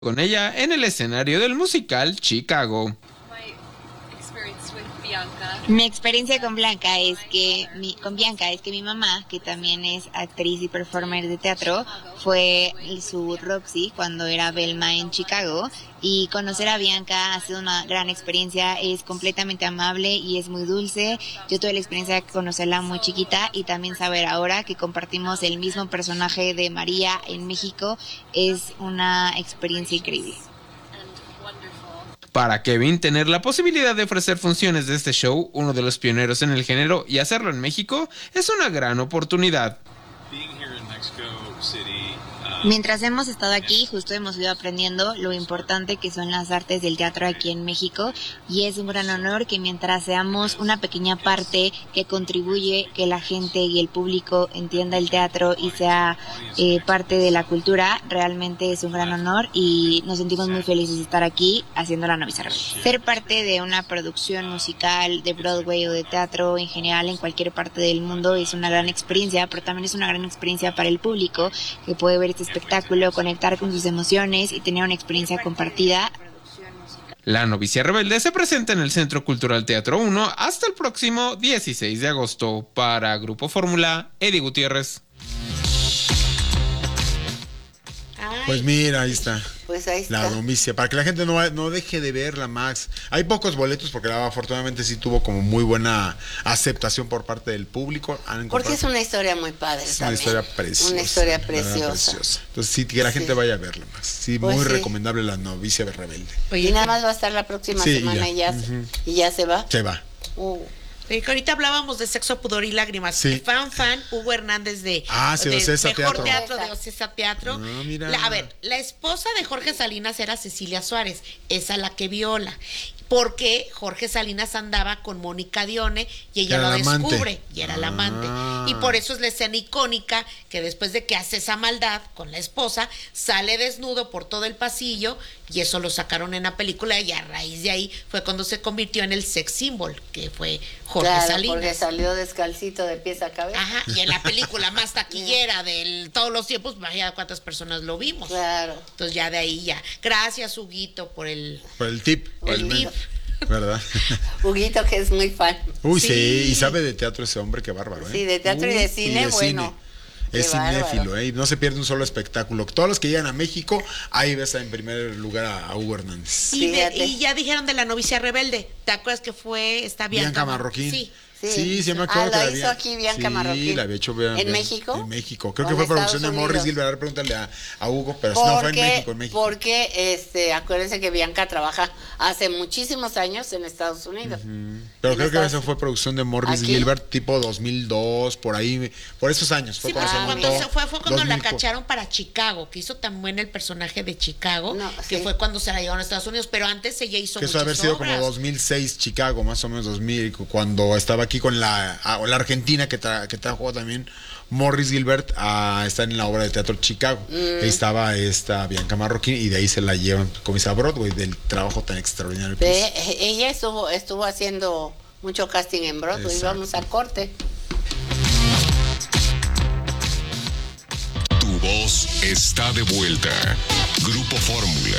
con ella en el escenario del musical Chicago. Mi experiencia con Bianca es que mi mamá, que también es actriz y performer de teatro, fue su Roxy cuando era Velma en Chicago, y conocer a Bianca ha sido una gran experiencia. Es completamente amable y es muy dulce. Yo tuve la experiencia de conocerla muy chiquita, y también saber ahora que compartimos el mismo personaje de María en México es una experiencia increíble. Para Kevin, tener la posibilidad de ofrecer funciones de este show, uno de los pioneros en el género, y hacerlo en México, es una gran oportunidad. Mientras hemos estado aquí, justo hemos ido aprendiendo lo importante que son las artes del teatro aquí en México, y es un gran honor que mientras seamos una pequeña parte que contribuye que la gente y el público entienda el teatro y sea parte de la cultura, realmente es un gran honor y nos sentimos muy felices de estar aquí haciendo La Novicia Rebelde. Ser parte de una producción musical de Broadway o de teatro en general en cualquier parte del mundo es una gran experiencia, pero también es una gran experiencia para el público que puede ver este espectáculo, conectar con sus emociones y tener una experiencia compartida. La Novicia Rebelde se presenta en el Centro Cultural Teatro 1 hasta el próximo 16 de agosto. Para Grupo Fórmula, Eddie Gutiérrez. Pues mira, ahí está. Pues ahí está. La novicia, para que la gente no deje de verla, Max. Hay pocos boletos porque afortunadamente sí tuvo como muy buena aceptación por parte del público. Porque es una historia muy padre. Es también. Una historia preciosa. Una historia preciosa. Entonces sí, que la gente vaya a verla, Max. Sí, pues muy recomendable La Novicia Rebelde. Oye, y nada más va a estar la próxima semana y ya se va. Se va. Que ahorita hablábamos de Sexo, Pudor y Lágrimas. Sí. Fan, Hugo Hernández de Ocesa Mejor Teatro. de Ocesa Teatro. Mira. La esposa de Jorge Salinas era Cecilia Suárez, esa la que viola. Porque Jorge Salinas andaba con Mónica Dione y ella lo descubre y era la amante. Y por eso es la escena icónica que después de que hace esa maldad con la esposa, sale desnudo por todo el pasillo, y eso lo sacaron en la película, y a raíz de ahí fue cuando se convirtió en el sex symbol, que fue Jorge Salinas. Porque salió descalcito de pies a cabeza. Ajá, y en la película más taquillera de todos los tiempos, vaya cuántas personas lo vimos. Claro. Entonces ya de ahí ya. Gracias, Huguito, por el tip. ¿Verdad? Huguito, que es muy fan. Sí, y sabe de teatro ese hombre, qué bárbaro. Sí, de teatro y de cine, bueno. Es cinéfilo, no se pierde un solo espectáculo. Todos los que llegan a México, ahí ves en primer lugar a Hugo Hernández. Y ya dijeron de La Novicia Rebelde. ¿Te acuerdas que fue esta Bianca Marroquín? Sí, me acuerdo que la hizo aquí Bianca Marroquín. Sí, la había hecho ¿En México? En México. Creo que fue producción de Morris Gilbert. Pregúntale a Hugo, pero no fue en México. Porque acuérdense que Bianca trabaja hace muchísimos años en Estados Unidos. Pero creo que esa fue producción de Morris Gilbert, tipo 2002, por ahí, por esos años. Fue cuando la cacharon para Chicago, que hizo también el personaje de Chicago, fue cuando se la llevaron a Estados Unidos, pero antes ella hizo muchas obras. Que eso haber sido como 2006 Chicago, más o menos 2000, cuando estaba aquí con la Argentina que trajo también Morris Gilbert a estar en la obra de teatro Chicago. Estaba esta Bianca Marroquín y de ahí se la llevan como a Broadway, del trabajo tan extraordinario que hizo. Ella estuvo haciendo mucho casting en Broadway. Exacto. Vamos al corte. Tu voz está de vuelta. Grupo Fórmula.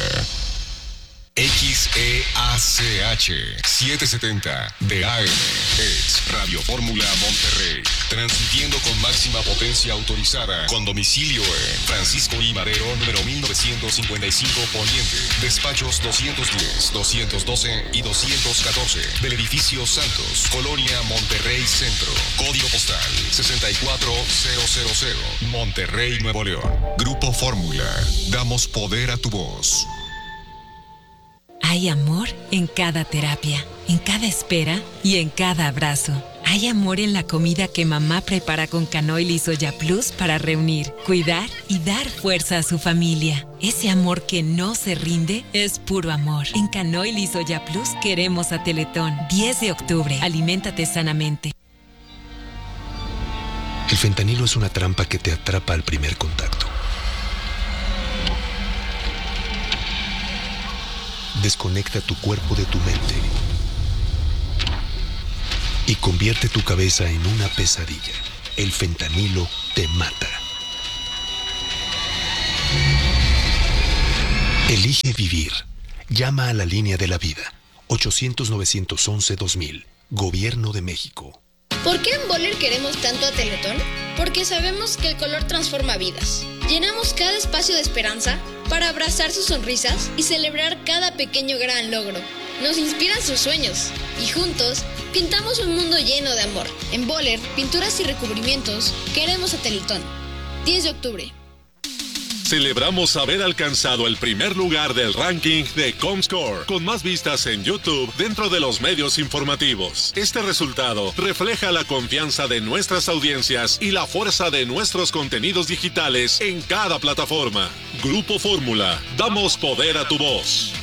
XEACH 770 de AM es Radio Fórmula Monterrey, transmitiendo con máxima potencia autorizada, con domicilio en Francisco I. Madero, número 1955 Poniente, despachos 210, 212 y 214 del edificio Santos, Colonia Monterrey Centro, código postal 64000, Monterrey, Nuevo León. Grupo Fórmula, damos poder a tu voz. Hay amor en cada terapia, en cada espera y en cada abrazo. Hay amor en la comida que mamá prepara con Canoil y Soya Plus para reunir, cuidar y dar fuerza a su familia. Ese amor que no se rinde es puro amor. En Canoil y Soya Plus queremos a Teletón. 10 de octubre. Aliméntate sanamente. El fentanilo es una trampa que te atrapa al primer contacto. Desconecta tu cuerpo de tu mente y convierte tu cabeza en una pesadilla. El fentanilo te mata. Elige vivir. Llama a la línea de la vida. 800-911-2000. Gobierno de México. ¿Por qué en Boller queremos tanto a Teletón? Porque sabemos que el color transforma vidas. Llenamos cada espacio de esperanza para abrazar sus sonrisas y celebrar cada pequeño gran logro. Nos inspiran sus sueños y juntos pintamos un mundo lleno de amor. En Boller, pinturas y recubrimientos, queremos a Teletón. 10 de octubre. Celebramos haber alcanzado el primer lugar del ranking de Comscore, con más vistas en YouTube dentro de los medios informativos. Este resultado refleja la confianza de nuestras audiencias y la fuerza de nuestros contenidos digitales en cada plataforma. Grupo Fórmula, damos poder a tu voz.